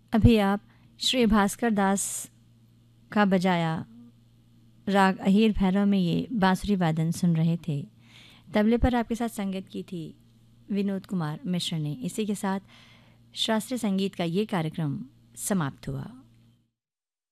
अभी आप श्री भास्कर दास का बजाया राग अहीर भैरव में ये बांसुरी वादन सुन रहे थे। तबले पर आपके साथ संगत की थी विनोद कुमार मिश्र ने। इसी के साथ शास्त्रीय संगीत का ये कार्यक्रम समाप्त हुआ।